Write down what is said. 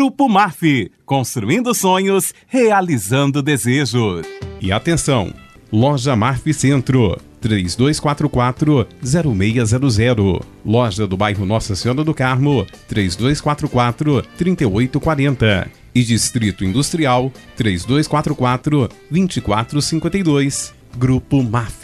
Grupo MAF, construindo sonhos, realizando desejos. E atenção, Loja MAF Centro, 3244-0600. Loja do bairro Nossa Senhora do Carmo, 3244-3840. E Distrito Industrial, 3244-2452. Grupo MAF.